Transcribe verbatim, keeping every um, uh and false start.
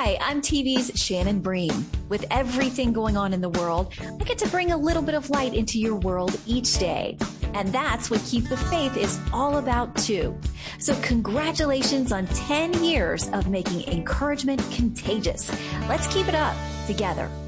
Hi, I'm T V's Shannon Bream. With everything going on in the world, I get to bring a little bit of light into your world each day. And that's what Keep the Faith is all about too. So congratulations on ten years of making encouragement contagious. Let's keep it up together.